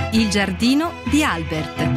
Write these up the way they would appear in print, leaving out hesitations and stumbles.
Il giardino di Albert.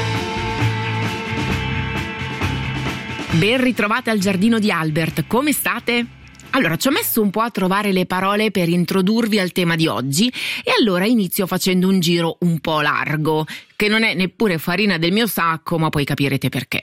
Ben ritrovate al giardino di Albert, come state? Allora, ci ho messo un po' a trovare le parole per introdurvi al tema di oggi e allora inizio facendo un giro un po' largo, che non è neppure farina del mio sacco, ma poi capirete perché.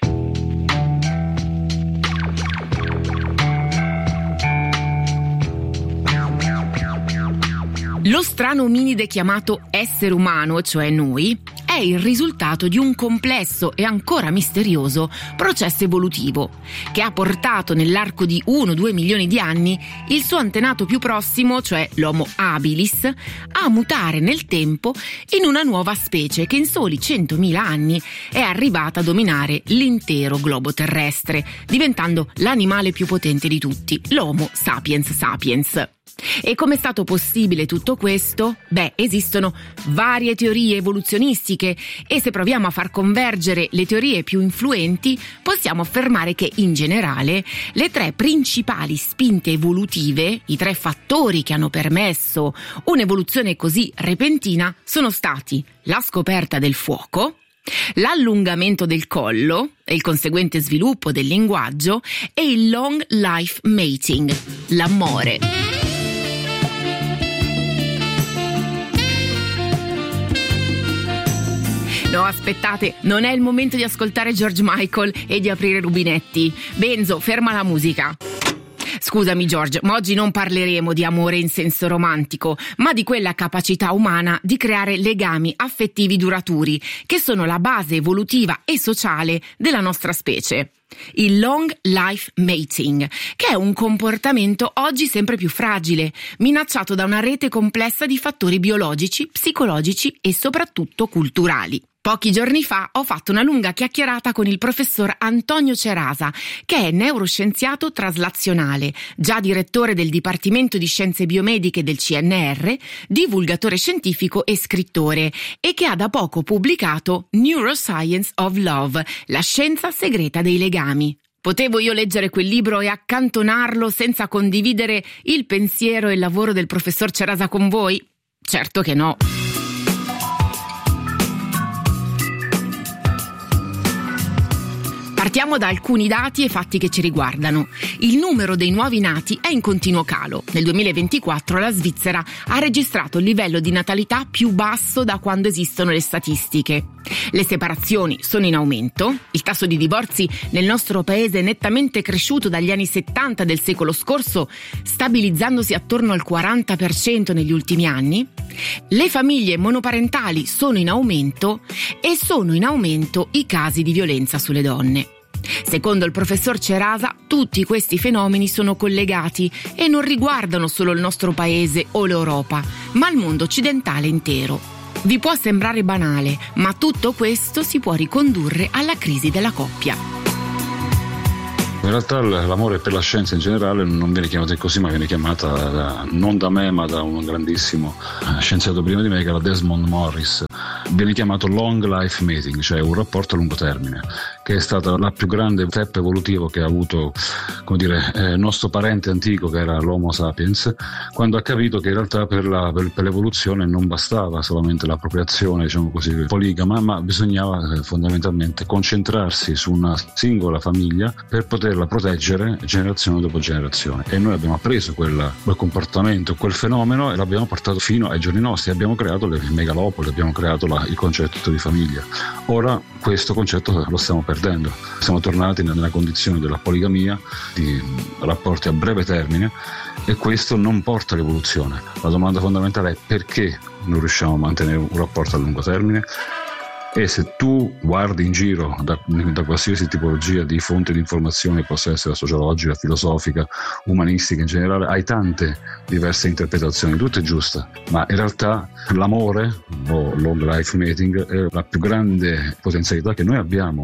Lo strano ominide chiamato essere umano, cioè noi, è il risultato di un complesso e ancora misterioso processo evolutivo che ha portato nell'arco di 1-2 milioni di anni il suo antenato più prossimo, cioè l'Homo habilis, a mutare nel tempo in una nuova specie che in soli 100.000 anni è arrivata a dominare l'intero globo terrestre, diventando l'animale più potente di tutti, l'Homo sapiens sapiens. E come è stato possibile tutto questo? Esistono varie teorie evoluzionistiche e se proviamo a far convergere le teorie più influenti, possiamo affermare che in generale le tre principali spinte evolutive, i tre fattori che hanno permesso un'evoluzione così repentina, sono stati la scoperta del fuoco, l'allungamento del collo e il conseguente sviluppo del linguaggio e il long life mating, l'amore. No, aspettate, non è il momento di ascoltare George Michael e di aprire rubinetti. Benzo, ferma la musica. Scusami George, ma oggi non parleremo di amore in senso romantico, ma di quella capacità umana di creare legami affettivi duraturi, che sono la base evolutiva e sociale della nostra specie. Il long life mating, che è un comportamento oggi sempre più fragile, minacciato da una rete complessa di fattori biologici, psicologici e soprattutto culturali. Pochi giorni fa ho fatto una lunga chiacchierata con il professor Antonio Cerasa, che è neuroscienziato traslazionale, già direttore del Dipartimento di Scienze Biomediche del CNR, divulgatore scientifico e scrittore, e che ha da poco pubblicato Neuroscience of Love, la scienza segreta dei legami. Potevo io leggere quel libro e accantonarlo senza condividere il pensiero e il lavoro del professor Cerasa con voi? Certo che no. Partiamo da alcuni dati e fatti che ci riguardano. Il numero dei nuovi nati è in continuo calo. Nel 2024 la Svizzera ha registrato il livello di natalità più basso da quando esistono le statistiche. Le separazioni sono in aumento, il tasso di divorzi nel nostro paese è nettamente cresciuto dagli anni 70 del secolo scorso, stabilizzandosi attorno al 40% negli ultimi anni. Le famiglie monoparentali sono in aumento e sono in aumento i casi di violenza sulle donne. Secondo il professor Cerasa, tutti questi fenomeni sono collegati e non riguardano solo il nostro paese o l'Europa, ma il mondo occidentale intero. Vi può sembrare banale, ma tutto questo si può ricondurre alla crisi della coppia. In realtà l'amore per la scienza in generale non viene chiamata così, ma viene chiamata non da me, ma da un grandissimo scienziato prima di me, che era Desmond Morris. Viene chiamato long life mating, cioè un rapporto a lungo termine, che è stata la più grande step evolutivo che ha avuto, il nostro parente antico, che era l'Homo sapiens, quando ha capito che in realtà per l'evoluzione non bastava solamente la procreazione, poligama, ma bisognava fondamentalmente concentrarsi su una singola famiglia per poterla proteggere generazione dopo generazione. E noi abbiamo preso quel comportamento, quel fenomeno, e l'abbiamo portato fino ai giorni nostri. Abbiamo creato le megalopoli, abbiamo creato il concetto di famiglia. Ora questo concetto lo stiamo perdendo. Siamo tornati nella condizione della poligamia, di rapporti a breve termine, e questo non porta all'evoluzione. La domanda fondamentale è: perché non riusciamo a mantenere un rapporto a lungo termine? E se tu guardi in giro da qualsiasi tipologia di fonte di informazione, possa essere sociologica, filosofica, umanistica in generale, hai tante diverse interpretazioni, tutte giuste, ma in realtà l'amore o long life mating è la più grande potenzialità che noi abbiamo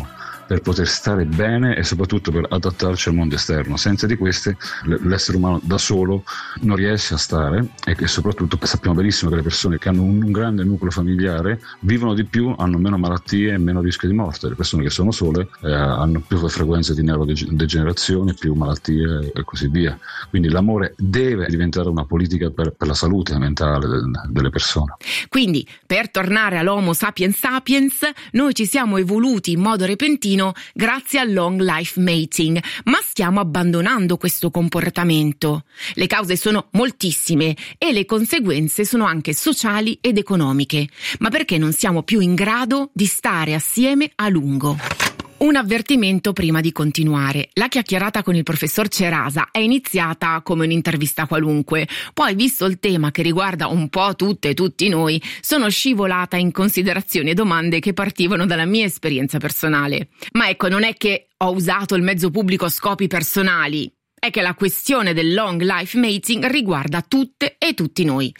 per poter stare bene e soprattutto per adattarci al mondo esterno. Senza di queste l'essere umano da solo non riesce a stare, e che soprattutto sappiamo benissimo che le persone che hanno un grande nucleo familiare vivono di più, hanno meno malattie e meno rischio di morte. Le persone che sono sole hanno più frequenze di neurodegenerazione, più malattie e così via. Quindi l'amore deve diventare una politica per la salute mentale delle persone. Quindi, per tornare all'Homo sapiens sapiens, noi ci siamo evoluti in modo repentino grazie al long life mating, ma stiamo abbandonando questo comportamento. Le cause sono moltissime e le conseguenze sono anche sociali ed economiche, ma perché non siamo più in grado di stare assieme a lungo. Un avvertimento prima di continuare. La chiacchierata con il professor Cerasa è iniziata come un'intervista qualunque, poi, visto il tema che riguarda un po' tutte e tutti noi, sono scivolata in considerazioni e domande che partivano dalla mia esperienza personale. Ma ecco, non è che ho usato il mezzo pubblico a scopi personali, è che la questione del long life mating riguarda tutte e tutti noi.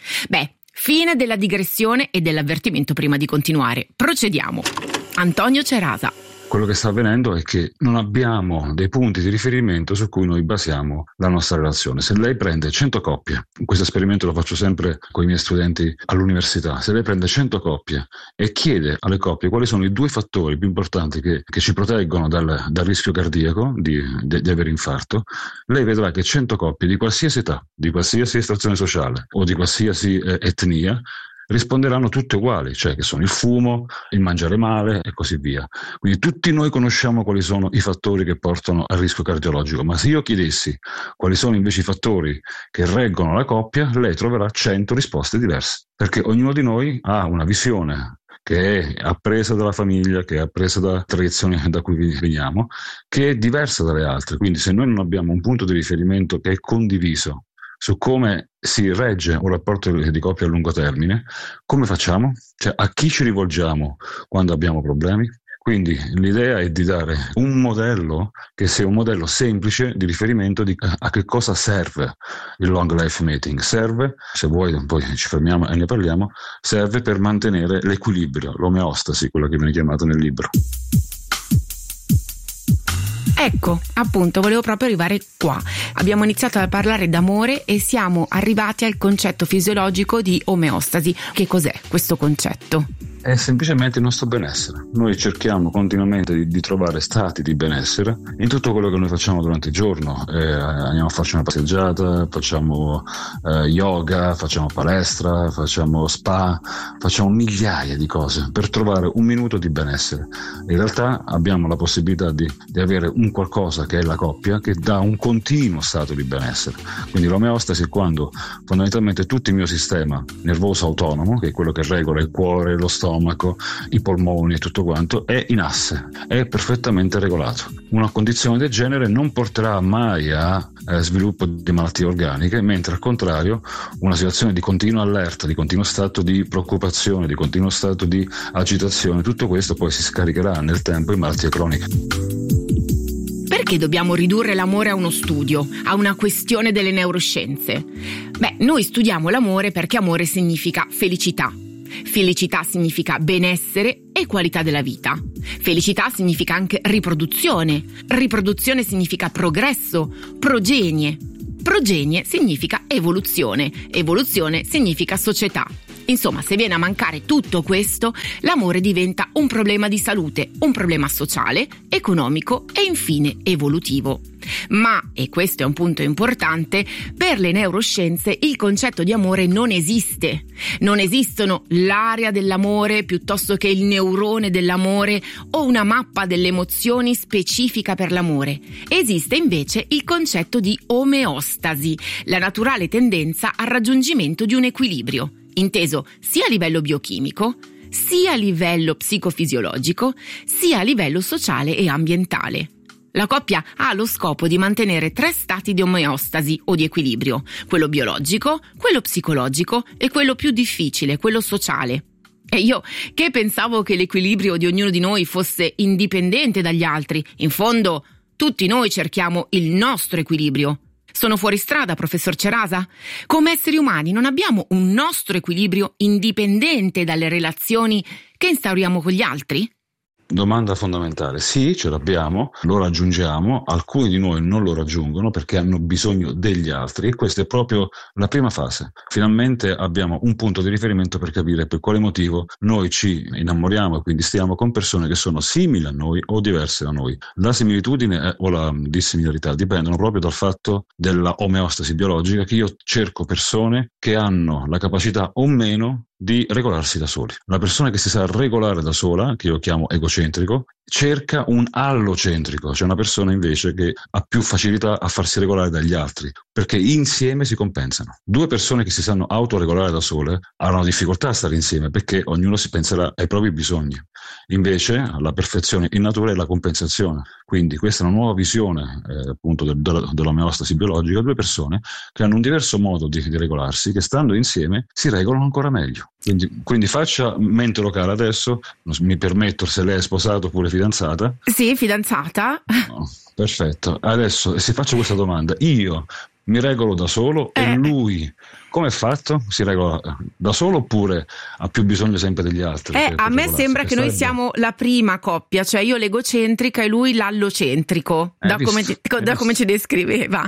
Fine della digressione e dell'avvertimento prima di continuare. Procediamo. Antonio Cerasa. Quello che sta avvenendo è che non abbiamo dei punti di riferimento su cui noi basiamo la nostra relazione. Se lei prende 100 coppie, questo esperimento lo faccio sempre con i miei studenti all'università, se lei prende 100 coppie e chiede alle coppie quali sono i 2 fattori più importanti che ci proteggono dal rischio cardiaco, di avere infarto, lei vedrà che 100 coppie di qualsiasi età, di qualsiasi estrazione sociale o di qualsiasi etnia risponderanno tutte uguali, cioè che sono il fumo, il mangiare male e così via. Quindi tutti noi conosciamo quali sono i fattori che portano al rischio cardiologico, ma se io chiedessi quali sono invece i fattori che reggono la coppia, lei troverà 100 risposte diverse, perché ognuno di noi ha una visione che è appresa dalla famiglia, che è appresa da tradizioni da cui veniamo, che è diversa dalle altre. Quindi se noi non abbiamo un punto di riferimento che è condiviso su come si regge un rapporto di coppia a lungo termine, come facciamo? Cioè, a chi ci rivolgiamo quando abbiamo problemi? Quindi l'idea è di dare un modello che sia un modello semplice di riferimento di a che cosa serve il long life mating. Serve, se vuoi poi ci fermiamo e ne parliamo, serve per mantenere l'equilibrio, l'omeostasi, quello che viene chiamato nel libro. Ecco, appunto, volevo proprio arrivare qua. Abbiamo iniziato a parlare d'amore e siamo arrivati al concetto fisiologico di omeostasi. Che cos'è questo concetto? È semplicemente il nostro benessere. Noi cerchiamo continuamente di trovare stati di benessere in tutto quello che noi facciamo durante il giorno. Andiamo a farci una passeggiata, facciamo yoga, facciamo palestra, facciamo spa, facciamo migliaia di cose per trovare un minuto di benessere. In realtà abbiamo la possibilità di avere un qualcosa che è la coppia, che dà un continuo stato di benessere. Quindi l'omeostasi è quando fondamentalmente tutto il mio sistema nervoso autonomo, che è quello che regola il cuore, lo stomaco, i polmoni e tutto quanto, è in asse, è perfettamente regolato. Una condizione del genere non porterà mai a sviluppo di malattie organiche, mentre al contrario una situazione di continua allerta, di continuo stato di preoccupazione, di continuo stato di agitazione, tutto questo poi si scaricherà nel tempo in malattie croniche. Perché dobbiamo ridurre l'amore a uno studio, a una questione delle neuroscienze? Noi studiamo l'amore perché amore significa felicità. Felicità significa benessere e qualità della vita. Felicità significa anche riproduzione. Riproduzione significa progresso, progenie. Progenie significa evoluzione. Evoluzione significa società. Insomma, se viene a mancare tutto questo, l'amore diventa un problema di salute, un problema sociale, economico e infine evolutivo. Ma, e questo è un punto importante, per le neuroscienze il concetto di amore non esiste. Non esistono l'area dell'amore piuttosto che il neurone dell'amore o una mappa delle emozioni specifica per l'amore. Esiste invece il concetto di omeostasi, la naturale tendenza al raggiungimento di un equilibrio, inteso sia a livello biochimico, sia a livello psicofisiologico, sia a livello sociale e ambientale. La coppia ha lo scopo di mantenere 3 stati di omeostasi o di equilibrio: quello biologico, quello psicologico e quello più difficile, quello sociale. E io che pensavo che l'equilibrio di ognuno di noi fosse indipendente dagli altri. In fondo, tutti noi cerchiamo il nostro equilibrio. Sono fuori strada, professor Cerasa? Come esseri umani non abbiamo un nostro equilibrio indipendente dalle relazioni che instauriamo con gli altri? Domanda fondamentale. Sì, ce l'abbiamo, lo raggiungiamo, alcuni di noi non lo raggiungono perché hanno bisogno degli altri e questa è proprio la prima fase. Finalmente abbiamo un punto di riferimento per capire per quale motivo noi ci innamoriamo e quindi stiamo con persone che sono simili a noi o diverse da noi. La similitudine o la dissimilarità dipendono proprio dal fatto della omeostasi biologica, che io cerco persone che hanno la capacità o meno di regolarsi da soli. La persona che si sa regolare da sola, che io chiamo egocentrico, cerca un allocentrico, cioè una persona invece che ha più facilità a farsi regolare dagli altri, perché insieme si compensano. Due persone che si sanno autoregolare da sole hanno difficoltà a stare insieme perché ognuno si penserà ai propri bisogni. Invece la perfezione in natura è la compensazione. Quindi questa è una nuova visione appunto dell'omeostasi biologica, due persone che hanno un diverso modo di regolarsi, che stando insieme si regolano ancora meglio. Quindi faccia mente locale adesso, mi permetto, se lei è sposato oppure fidanzata. Sì, fidanzata. No, perfetto, adesso si faccia questa domanda: io mi regolo da solo e lui come è fatto? Si regola da solo oppure ha più bisogno sempre degli altri? A me sembra che noi siamo la prima coppia, cioè io l'egocentrica e lui l'allocentrico, da come ci descriveva.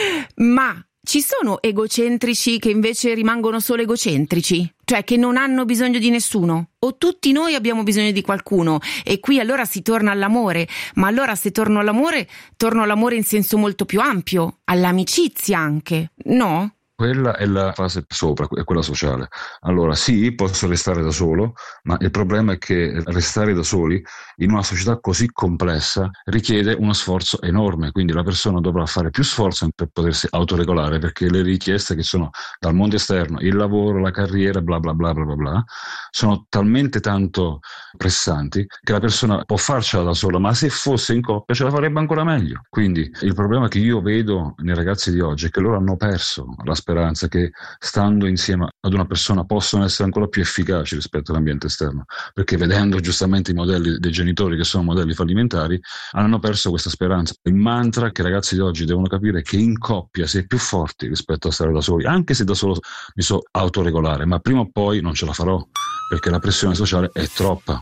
Ma ci sono egocentrici che invece rimangono solo egocentrici? Cioè che non hanno bisogno di nessuno? O tutti noi abbiamo bisogno di qualcuno? E qui allora si torna all'amore. Ma allora se torno all'amore in senso molto più ampio, all'amicizia anche, no? Quella è la fase sopra, è quella sociale. Allora sì, posso restare da solo, ma il problema è che restare da soli in una società così complessa richiede uno sforzo enorme, quindi la persona dovrà fare più sforzo per potersi autoregolare, perché le richieste che sono dal mondo esterno, il lavoro, la carriera, bla bla bla bla bla bla, sono talmente tanto pressanti che la persona può farcela da sola, ma se fosse in coppia ce la farebbe ancora meglio. Quindi il problema che io vedo nei ragazzi di oggi è che loro hanno perso la speranza che stando insieme ad una persona possono essere ancora più efficaci rispetto all'ambiente esterno, perché vedendo giustamente i modelli dei genitori che sono modelli fallimentari hanno perso questa speranza. Il mantra che i ragazzi di oggi devono capire è che in coppia si è più forti rispetto a stare da soli, anche se da solo mi so autoregolare, ma prima o poi non ce la farò perché la pressione sociale è troppa.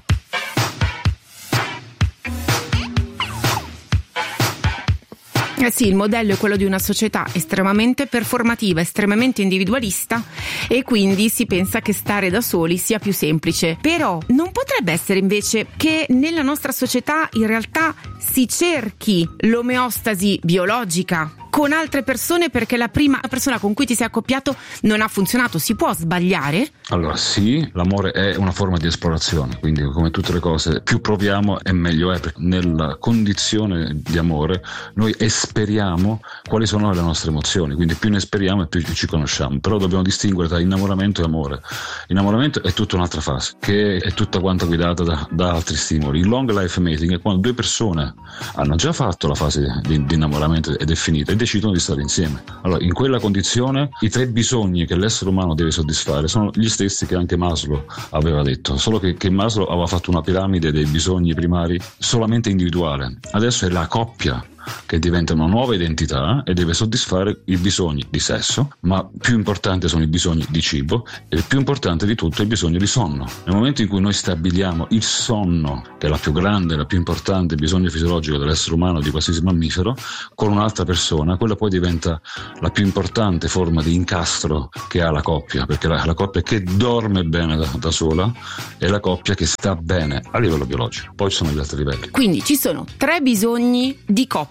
Sì, il modello è quello di una società estremamente performativa, estremamente individualista e quindi si pensa che stare da soli sia più semplice. Però non potrebbe essere invece che nella nostra società in realtà si cerchi l'omeostasi biologica con altre persone perché la prima persona con cui ti sei accoppiato non ha funzionato? Si può sbagliare? Allora sì, l'amore è una forma di esplorazione, quindi come tutte le cose più proviamo e meglio è, perché nella condizione di amore noi esperiamo quali sono le nostre emozioni, quindi più ne esperiamo e più ci conosciamo, però dobbiamo distinguere tra innamoramento e amore. L'innamoramento è tutta un'altra fase, che è tutta quanta guidata da altri stimoli. Il long life mating è quando due persone hanno già fatto la fase di innamoramento ed è finita e decidono di stare insieme. Allora, in quella condizione i 3 bisogni che l'essere umano deve soddisfare sono gli stessi che anche Maslow aveva detto, solo che Maslow aveva fatto una piramide dei bisogni primari solamente individuale. Adesso è la coppia che diventa una nuova identità e deve soddisfare i bisogni di sesso, ma più importante sono i bisogni di cibo e il più importante di tutto è il bisogno di sonno. Nel momento in cui noi stabiliamo il sonno, che è la più grande, la più importante bisogno fisiologico dell'essere umano, di qualsiasi mammifero, con un'altra persona, quella poi diventa la più importante forma di incastro che ha la coppia, perché la coppia che dorme bene da sola è la coppia che sta bene a livello biologico. Poi ci sono gli altri livelli. Quindi ci sono 3 bisogni di coppia.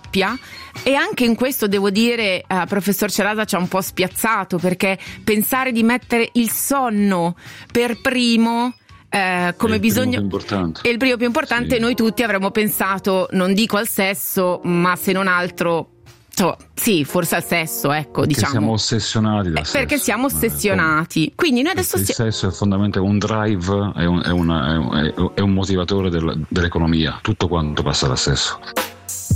E anche in questo devo dire, professor Cerasa ci ha un po' spiazzato, perché pensare di mettere il sonno per primo come bisogno è il primo più importante. Sì. Noi tutti avremmo pensato, non dico al sesso, ma se non altro sì, forse al sesso, ecco, diciamo. Siamo ossessionati dal sesso. Perché siamo ossessionati. Quindi noi adesso il sesso è fondamentalmente un drive, è un motivatore dell'economia, tutto quanto passa dal sesso.